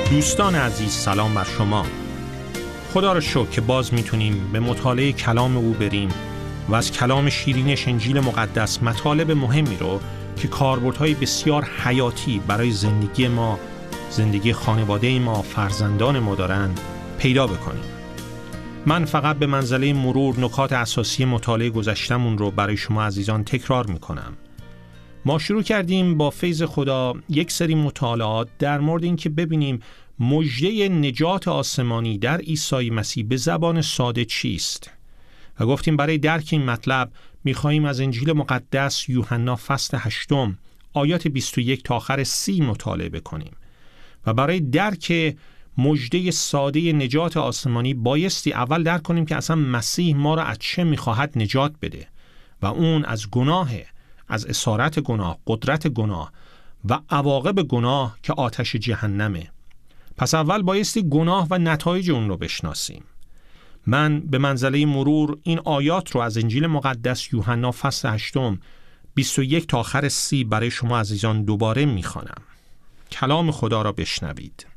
دوستان عزیز، سلام بر شما. خدا را شکر که باز میتونیم به مطالعه کلام او بریم و از کلام شیرینش انجیل مقدس مطالب مهمی رو که کاربردهای بسیار حیاتی برای زندگی ما، زندگی خانواده ما، فرزندان ما دارن پیدا بکنیم. من فقط به منزله مرور نکات اساسی مطالعه گذشتمون رو برای شما عزیزان تکرار میکنم. ما شروع کردیم با فیض خدا یک سری مطالعات در مورد این که ببینیم مژده نجات آسمانی در عیسی مسیح به زبان ساده چیست و گفتیم برای درک این مطلب میخواییم از انجیل مقدس یوحنا فصل 8 آیات 21 تا آخر 30 مطالعه بکنیم و برای درک مژده ساده نجات آسمانی بایستی اول درک کنیم که اصلا مسیح ما را از چه میخواهد نجات بده و اون از گناهه، از اسارت گناه، قدرت گناه و عواقب گناه که آتش جهنمه. پس اول بایستی گناه و نتایج اون رو بشناسیم. من به منزله مرور این آیات رو از انجیل مقدس یوحنا فصل 8 21 تا آخر 30 برای شما عزیزان دوباره میخوانم. کلام خدا را بشنوید.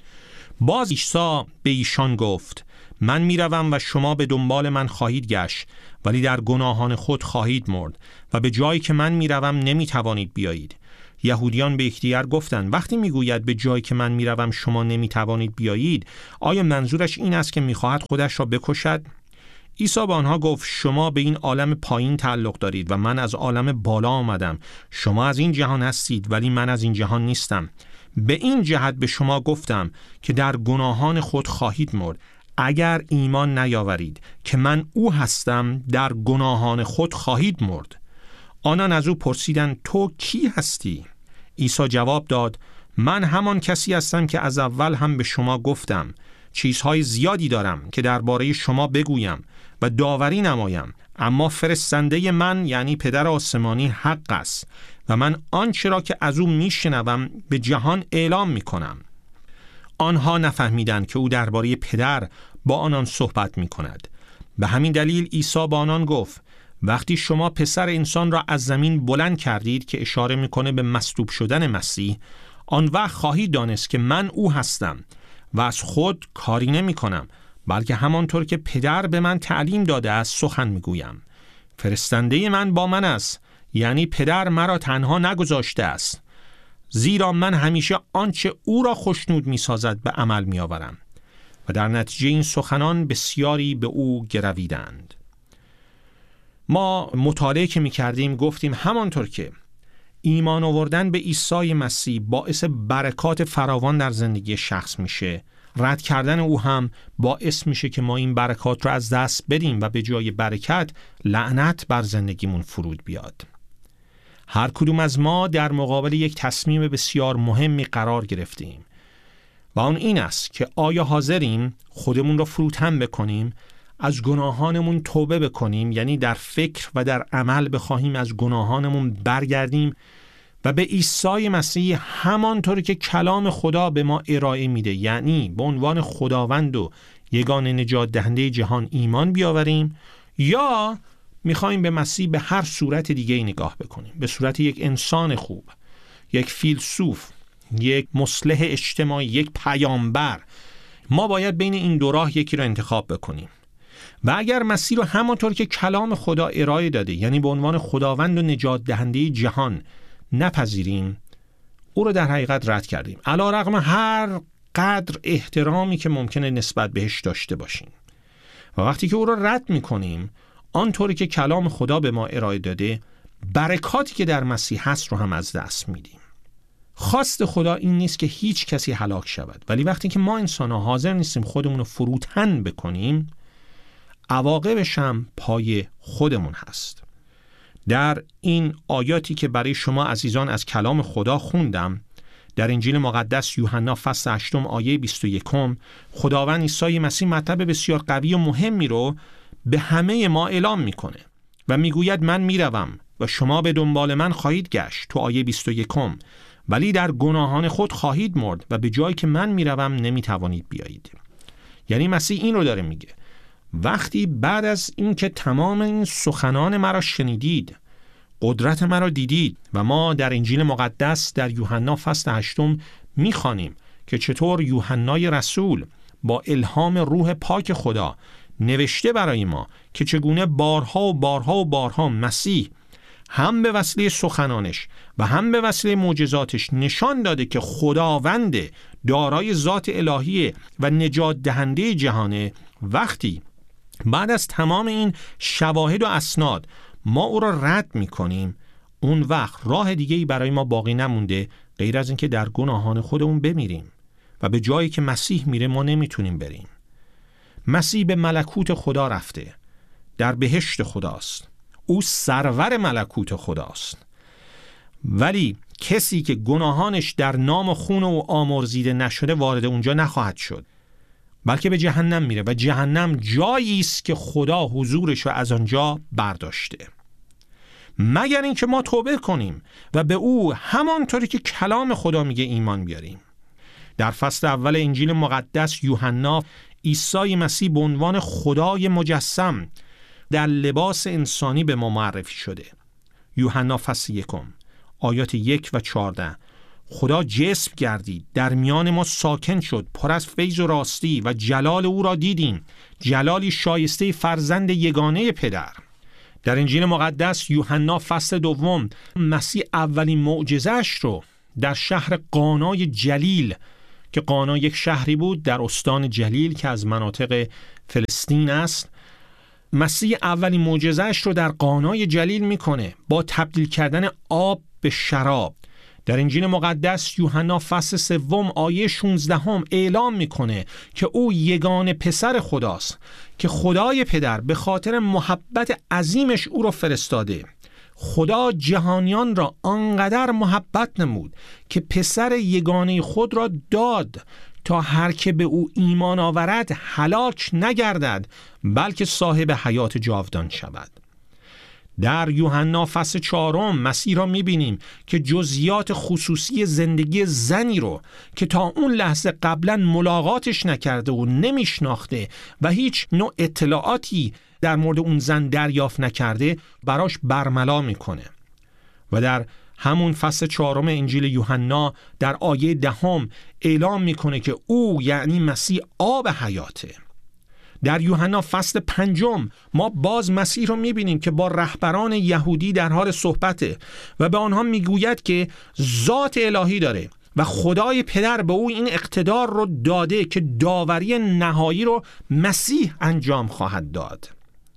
باز عیسی به ایشان گفت: من میروم و شما به دنبال من خواهید گشت، ولی در گناهان خود خواهید مرد و به جایی که من میروم نمیتوانید بیایید. یهودیان به یکدیگر گفتند: وقتی میگوید به جایی که من میروم شما نمیتوانید بیایید، آیا منظورش این است که میخواهد خودش را بکشد؟ عیسی به آنها گفت: شما به این عالم پایین تعلق دارید و من از عالم بالا آمدم. شما از این جهان هستید ولی من از این جهان نیستم. به این جهت به شما گفتم که در گناهان خود خواهید مرد. اگر ایمان نیاورید که من او هستم، در گناهان خود خواهید مرد. آنان از او پرسیدند: تو کی هستی؟ عیسی جواب داد: من همان کسی هستم که از اول هم به شما گفتم. چیزهای زیادی دارم که درباره شما بگویم و داوری نمایم، اما فرستنده من یعنی پدر آسمانی حق است و من آنچه را که از او میشنوم به جهان اعلام میکنم. آنها نفهمیدند که او درباره پدر با آنان صحبت میکند. به همین دلیل عیسی با آنان گفت: وقتی شما پسر انسان را از زمین بلند کردید، که اشاره میکنه به مصلوب شدن مسیح، آن وقت خواهید دانست که من او هستم و از خود کاری نمی کنم، بلکه همانطور که پدر به من تعلیم داده است سخن میگویم. فرستنده من با من است، یعنی پدر مرا تنها نگذاشته است، زیرا من همیشه آنچه او را خوشنود میسازد به عمل میآورم. و در نتیجه این سخنان بسیاری به او گرویدند. ما مطالعه که می‌کردیم گفتیم همانطور که ایمان آوردن به عیسی مسیح باعث برکات فراوان در زندگی شخص میشه، رد کردن او هم باعث میشه که ما این برکات رو از دست بدیم و به جای برکت لعنت بر زندگیمون فرود بیاد. هر کدوم از ما در مقابل یک تصمیم بسیار مهمی قرار گرفتیم و آن این است که آیا حاضریم خودمون رو فروتن بکنیم، از گناهانمون توبه بکنیم، یعنی در فکر و در عمل بخواهیم از گناهانمون برگردیم و به عیسی مسیح همانطوری که کلام خدا به ما ارائه میده، یعنی به عنوان خداوند و یگانه نجات دهنده جهان ایمان بیاوریم، یا میخوایم به مسیح به هر صورت دیگه نگاه بکنیم، به صورت یک انسان خوب، یک فیلسوف، یک مصلح اجتماعی، یک پیامبر. ما باید بین این دو راه یکی رو انتخاب بکنیم. و اگر مسیح رو همانطور که کلام خدا ارائه داده، یعنی به عنوان خداوند و نجات دهنده جهان نپذیریم، او رو در حقیقت رد کردیم، علیرغم هر قدر احترامی که ممکنه نسبت بهش داشته باشیم. و وقتی که او رو رد میکنیم آنطوری که کلام خدا به ما ارائه داده، برکاتی که در مسیح هست رو هم از دست میدیم. خواست خدا این نیست که هیچ کسی هلاک شود، ولی وقتی که ما انسان‌ها حاضر نیستیم خودمون رو فروتن بکنیم، عواقبش هم پای خودمون هست. در این آیاتی که برای شما عزیزان از کلام خدا خوندم، در انجیل مقدس یوحنا فصل 8 آیه 21 خداوند عیسی مسیح مطلب بسیار قوی و مهمی رو به همه ما اعلام میکنه و میگوید: من میروم و شما به دنبال من خواهید گشت، تو آیه 21 ولی در گناهان خود خواهید مرد و به جایی که من میروم نمیتوانید بیایید. یعنی مسیح این رو داره میگه: وقتی بعد از این که تمام این سخنان مرا شنیدید، قدرت مرا دیدید، و ما در انجیل مقدس در یوحنا فصل 8 میخوانیم که چطور یوحنای رسول با الهام روح پاک خدا نوشته برای ما که چگونه بارها و بارها و بارها مسیح هم به وسیله سخنانش و هم به وسیله معجزاتش نشان داده که خداوند دارای ذات الهی و نجات دهنده جهانه. وقتی بعد از تمام این شواهد و اسناد ما او را رد می‌کنیم، اون وقت راه دیگه‌ای برای ما باقی نمونده غیر از اینکه در گناهان خودمون بمیریم و به جایی که مسیح میره ما نمیتونیم بریم. مسیح به ملکوت خدا رفته، در بهشت خداست، او سرور ملکوت خداست. ولی کسی که گناهانش در نام و خون او آمرزیده نشده وارد اونجا نخواهد شد، بلکه به جهنم میره و جهنم جایی است که خدا حضورش رو از آنجا برداشته، مگر اینکه ما توبه کنیم و به او همانطوری که کلام خدا میگه ایمان بیاریم. در فصل اول انجیل مقدس یوحنا عیسی مسیح به عنوان خدای مجسم در لباس انسانی به ما معرفی شده. یوحنا فصل 1 آیات 1 و 14: خدا جسم گردید، در میان ما ساکن شد، پر از فیض و راستی و جلال او را دیدیم، جلالی شایسته فرزند یگانه پدر. در انجیل مقدس یوحنا فصل 2 مسیح اولین معجزه‌اش رو در شهر قانای جلیل، که قانا یک شهری بود در استان جلیل که از مناطق فلسطین است، مسیح اولین معجزه‌اش رو در قانای جلیل میکنه با تبدیل کردن آب به شراب. در انجیل مقدس یوحنا فصل 3 آیه 16 اعلام میکنه که او یگانه پسر خداست که خدای پدر به خاطر محبت عظیمش او رو فرستاده. خدا جهانیان را آنقدر محبت نمود که پسر یگانه خود را داد تا هر که به او ایمان آورد هلاک نگردد بلکه صاحب حیات جاودان شود. در یوحنا فصل 4 مسیح را می‌بینیم که جزئیات خصوصی زندگی زنی رو که تا اون لحظه قبلا ملاقاتش نکرده و نمیشناخته و هیچ نوع اطلاعاتی در مورد اون زن دریافت نکرده براش برملا میکنه. و در همون فصل 4 انجیل یوحنا در آیه 10 اعلام میکنه که او یعنی مسیح آب حیاته. در یوحنا فصل 5 ما باز مسیح رو میبینیم که با رهبران یهودی در حال صحبته و به آنها میگوید که ذات الهی داره و خدای پدر به او این اقتدار رو داده که داوری نهایی رو مسیح انجام خواهد داد.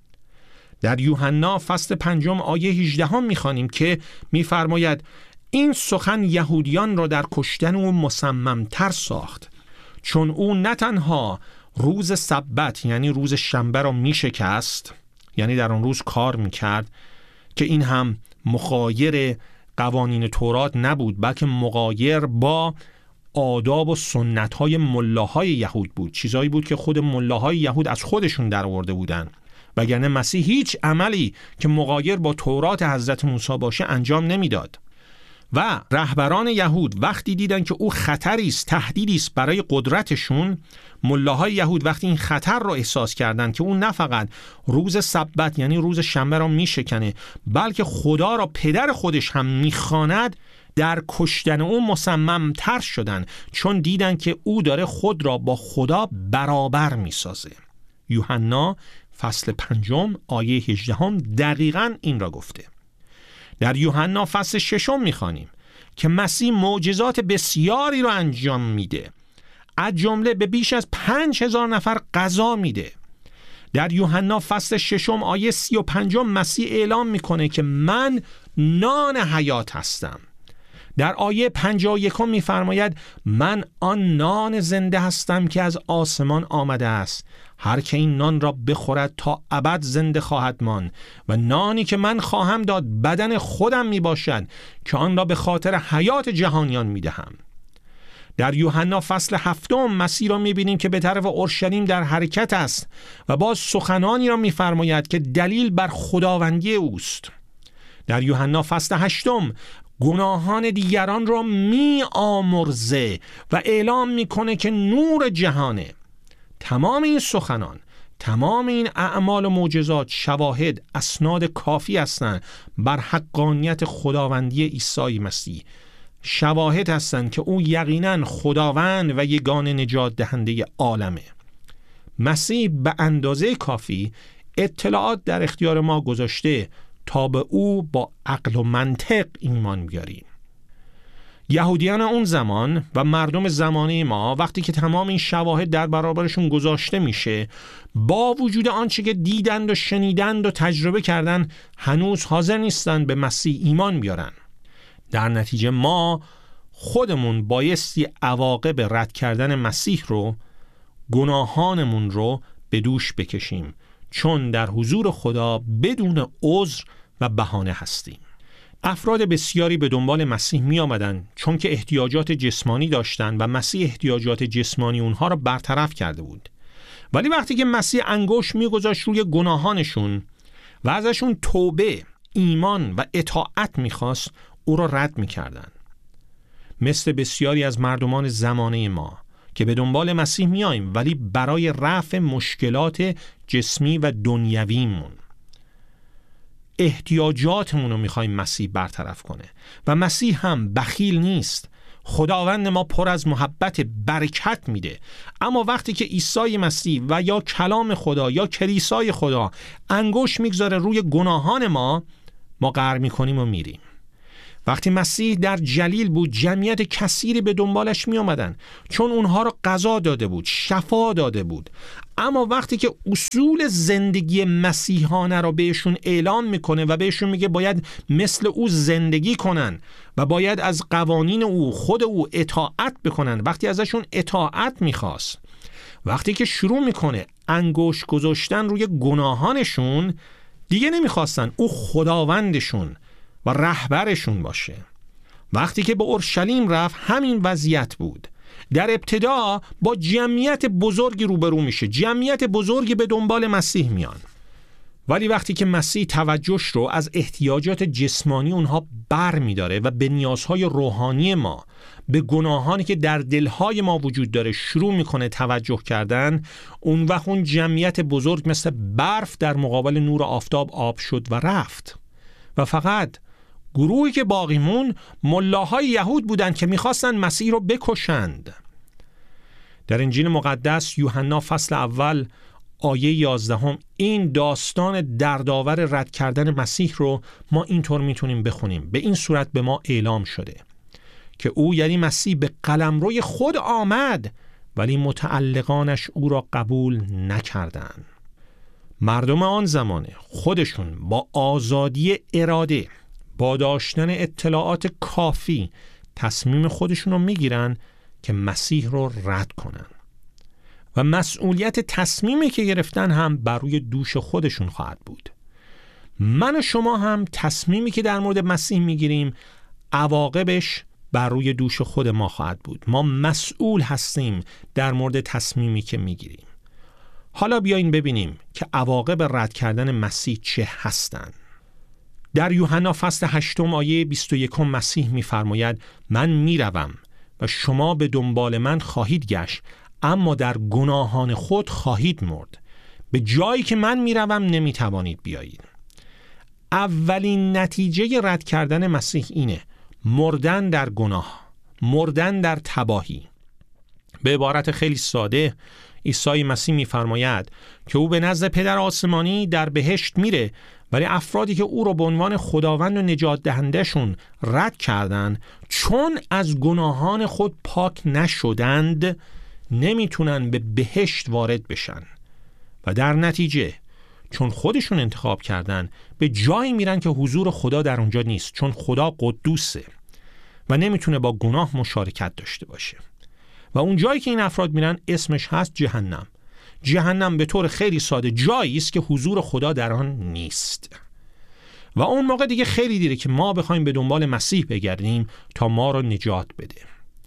در یوحنا فصل 5 آیه 18 میخوانیم که میفرماید این سخن یهودیان را در کشتن او مصممتر ساخت، چون او نه تنها روز سبت یعنی روز شنبه را میشکست، یعنی در آن روز کار میکرد که این هم مغایر قوانین تورات نبود بلکه مغایر با آداب و سنت‌های ملاهای یهود بود، چیزایی بود که خود ملاهای یهود از خودشون در آورده بودن، وگرنه مسیح هیچ عملی که مغایر با تورات حضرت موسی باشه انجام نمیداد. و رهبران یهود وقتی دیدن که او خطری است، تهدیدی است برای قدرتشون، ملاهای یهود وقتی این خطر رو احساس کردن که اون نه فقط روز سبت یعنی روز شنبه را میشکنه بلکه خدا را پدر خودش هم میخواند، در کشتن او مصممتر شدن، چون دیدن که او داره خود را با خدا برابر میسازه. یوحنا فصل 5 آیه 18 دقیقاً این را گفته. در یوحنا فصل 6 میخوانیم که مسیح معجزات بسیاری رو انجام میده، از جمله به بیش از 5000 نفر غذا میده. در یوحنا فصل 6 آیه 35 مسیح اعلام میکنه که من نان حیات هستم. در آیه 51 میفرماید من آن نان زنده هستم که از آسمان آمده است، هر که این نان را بخورد تا ابد زنده خواهد ماند و نانی که من خواهم داد بدن خودم می باشد که آن را به خاطر حیات جهانیان می دهم. در یوحنا فصل 7 مسیح را می بینیم که به طرف اورشلیم در حرکت است و باز سخنانی را می فرماید که دلیل بر خداوندی اوست. در یوحنا فصل 8 گناهان دیگران را می آمرزه و اعلام می کنه که نور جهانه. تمام این سخنان، تمام این اعمال و معجزات شواهد، اسناد کافی هستند بر حقانیت خداوندی عیسی مسیح شواهد هستند که او یقیناً خداوند و یگانه نجات دهنده عالمه. مسیح به اندازه کافی اطلاعات در اختیار ما گذاشته تا به او با عقل و منطق ایمان بیاریم. یهودیان اون زمان و مردم زمانه ما وقتی که تمام این شواهد در برابرشون گذاشته میشه، با وجود آنچه که دیدند و شنیدند و تجربه کردند، هنوز حاضر نیستند به مسیح ایمان بیارن. در نتیجه ما خودمون بایستی عواقب رد کردن مسیح رو، گناهانمون رو به دوش بکشیم، چون در حضور خدا بدون عذر و بهانه هستیم. افراد بسیاری به دنبال مسیح می آمدن چون که احتیاجات جسمانی داشتن و مسیح احتیاجات جسمانی اونها را برطرف کرده بود. ولی وقتی که مسیح انگشت می گذاشت روی گناهانشون و ازشون توبه، ایمان و اطاعت می خواست، او را رد می کردن. مثل بسیاری از مردمان زمانه ما که به دنبال مسیح می آییم ولی برای رفع مشکلات جسمی و دنیویمون، احتیاجاتمون رو میخوایم مسیح برطرف کنه. و مسیح هم بخیل نیست. خداوند ما پر از محبت، برکت میده. اما وقتی که عیسی مسیح و یا کلام خدا یا کلیسای خدا انگشت میگذاره روی گناهان ما قهر میکنیم و میریم. وقتی مسیح در جلیل بود، جمعیت کثیری به دنبالش می آمدن چون اونها را غذا داده بود، شفا داده بود. اما وقتی که اصول زندگی مسیحانه را بهشون اعلام میکنه و بهشون میگه باید مثل او زندگی کنن و باید از قوانین او، خود او اطاعت بکنن، وقتی ازشون اطاعت میخواست، وقتی که شروع میکنه انگشت گذاشتن روی گناهانشون، دیگه نمیخواستن او خداوندشون و رهبرشون باشه. وقتی که به اورشلیم رفت همین وضعیت بود. در ابتدا با جمعیت بزرگی روبرو میشه، جمعیت بزرگی به دنبال مسیح میان. ولی وقتی که مسیح توجهش رو از احتیاجات جسمانی اونها بر میداره و به نیازهای روحانی ما، به گناهانی که در دلهای ما وجود داره شروع میکنه توجه کردن، اون وقت اون جمعیت بزرگ مثل برف در مقابل نور آفتاب آب شد و رفت. و فقط گروهی که باقی مون ملاهای یهود بودند که میخواستن مسیح رو بکشند. در انجیل مقدس یوحنا فصل اول آیه 11 این داستان دردآور رد کردن مسیح رو ما اینطور میتونیم بخونیم. به این صورت به ما اعلام شده که او یعنی مسیح به قلمروی خود آمد ولی متعلقانش او را قبول نکردند. مردم آن زمانه خودشون با آزادی اراده، با داشتن اطلاعات کافی، تصمیم خودشون رو میگیرن که مسیح رو رد کنن و مسئولیت تصمیمی که گرفتن هم بر روی دوش خودشون خواهد بود. من و شما هم تصمیمی که در مورد مسیح میگیریم عواقبش بر روی دوش خود ما خواهد بود. ما مسئول هستیم در مورد تصمیمی که میگیریم. حالا بیاین ببینیم که عواقب رد کردن مسیح چه هستند. در یوحنا فصل 8 آیه 21 مسیح می‌فرماید من میروم و شما به دنبال من خواهید گشت اما در گناهان خود خواهید مرد. به جایی که من میروم نمیتوانید بیایید. اولین نتیجه رد کردن مسیح اینه: مردن در گناه، مردن در تباهی. به عبارت خیلی ساده عیسی مسیح می‌فرماید که او به نزد پدر آسمانی در بهشت میره، ولی افرادی که او را به عنوان خداوند و نجات دهندهشون رد کردند چون از گناهان خود پاک نشدند نمیتونن به بهشت وارد بشن و در نتیجه چون خودشون انتخاب کردن به جایی میرن که حضور خدا در اونجا نیست، چون خدا قدوسه و نمیتونه با گناه مشارکت داشته باشه. و اون جایی که این افراد میرن اسمش هست جهنم. جهنم به طور خیلی ساده جایی است که حضور خدا در آن نیست. و اون موقع دیگه خیلی دیره که ما بخوایم به دنبال مسیح بگردیم تا ما رو نجات بده.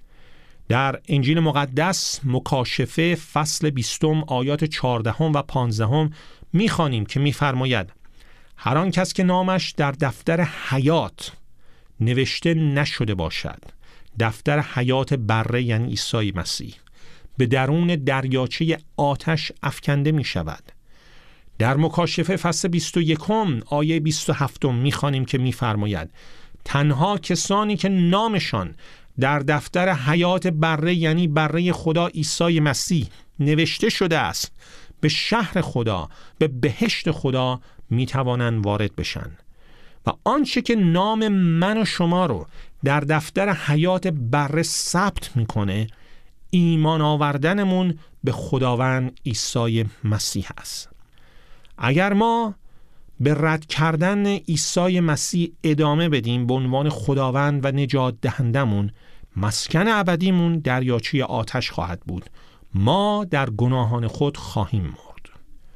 در انجیل مقدس مکاشفه فصل 20 آیات 14 و 15 میخوانیم که میفرماید هر آن کس که نامش در دفتر حیات نوشته نشده باشد، دفتر حیات بره یعنی عیسی مسیح، به درون دریاچه آتش افکنده می شود. در مکاشفه فصل 21 آیه 27 می خوانیم که می فرماید تنها کسانی که نامشان در دفتر حیات بره، یعنی بره خدا عیسی مسیح نوشته شده است، به شهر خدا، به بهشت خدا می توانند وارد بشن. و آنچه که نام من و شما رو در دفتر حیات بره ثبت میکنه ایمان آوردنمون به خداوند عیسی مسیح است. اگر ما به رد کردن عیسی مسیح ادامه بدیم به عنوان خداوند و نجات دهندمون، مسکن ابدیمون دریاچه آتش خواهد بود. ما در گناهان خود خواهیم مرد.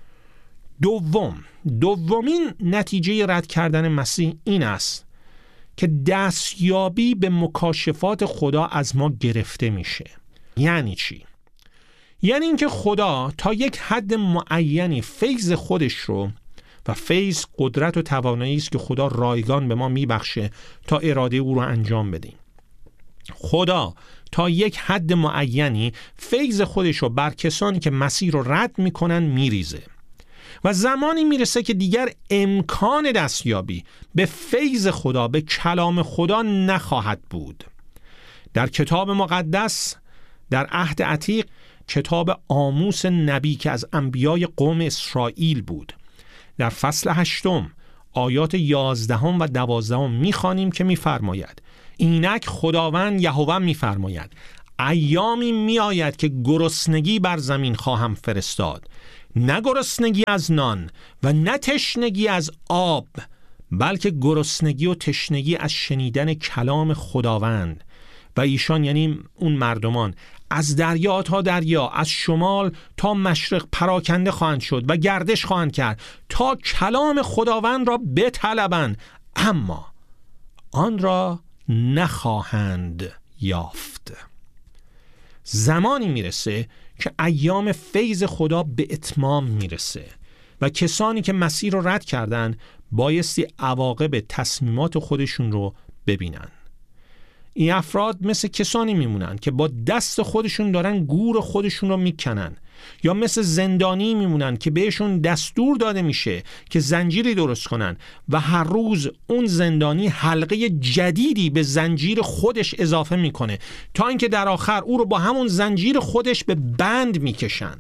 دومین نتیجه رد کردن مسیح این است که دستیابی به مکاشفات خدا از ما گرفته میشه. یعنی چی؟ یعنی اینکه خدا تا یک حد معینی فیض خودش رو، و فیض قدرت و توانایی است که خدا رایگان به ما میبخشه تا اراده او رو انجام بدیم. خدا تا یک حد معینی فیض خودش رو بر کسانی که مسیح رو رد میکنن میریزه و زمانی میرسه که دیگر امکان دستیابی به فیض خدا، به کلام خدا نخواهد بود. در کتاب مقدس، در عهد عتیق، کتاب آموس نبی که از انبیای قوم اسرائیل بود، در فصل 8 آیات 11 و 12 میخوانیم که میفرماید: اینک خداوند یهوه میفرماید ایامی میآید که گرسنگی بر زمین خواهم فرستاد، نه گرسنگی از نان و نه تشنگی از آب، بلکه گرسنگی و تشنگی از شنیدن کلام خداوند. و ایشان یعنی اون مردمان از دریا تا دریا، از شمال تا مشرق پراکنده خواهند شد و گردش خواهند کرد تا کلام خداوند را بطلبند، اما آن را نخواهند یافت. زمانی میرسه که ایام فیض خدا به اتمام میرسه و کسانی که مسیح رو رد کردن بایستی عواقب تصمیمات خودشون رو ببینن. این افراد مثل کسانی میمونن که با دست خودشون دارن گور خودشون رو میکنن، یا مثل زندانی میمونن که بهشون دستور داده میشه که زنجیری درست کنن و هر روز اون زندانی حلقه جدیدی به زنجیر خودش اضافه میکنه تا اینکه در آخر او رو با همون زنجیر خودش به بند میکشن.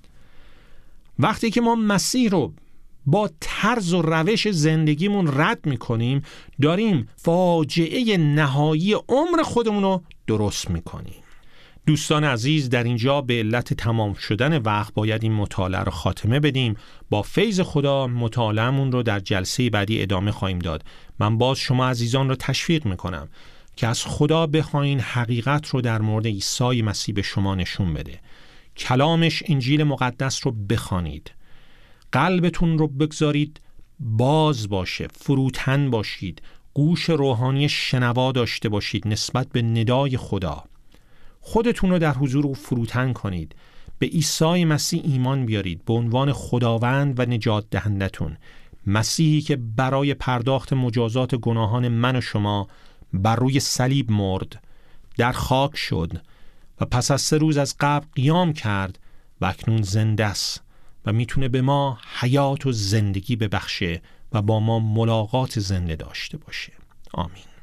وقتی که ما مسیح رو با طرز و روش زندگیمون رد میکنیم، داریم فاجعه نهایی عمر خودمون رو درست میکنیم. دوستان عزیز، در اینجا به علت تمام شدن وقت باید این مطالعه رو خاتمه بدیم. با فیض خدا مطالعه‌مون رو در جلسه بعدی ادامه خواهیم داد. من باز شما عزیزان رو تشویق میکنم که از خدا بخواین حقیقت رو در مورد عیسی مسیح به شما نشون بده. کلامش، انجیل مقدس رو بخوانید. قلبتون رو بگذارید باز باشه، فروتن باشید، گوش روحانی شنوا داشته باشید نسبت به ندای خدا. خودتون رو در حضور او فروتن کنید، به عیسی مسیح ایمان بیارید به عنوان خداوند و نجات دهندتون، مسیحی که برای پرداخت مجازات گناهان من و شما بر روی صلیب مرد، در خاک شد و پس از 3 روز از قبر قیام کرد و اکنون زنده است و میتونه به ما حیات و زندگی ببخشه و با ما ملاقات زنده داشته باشه. آمین.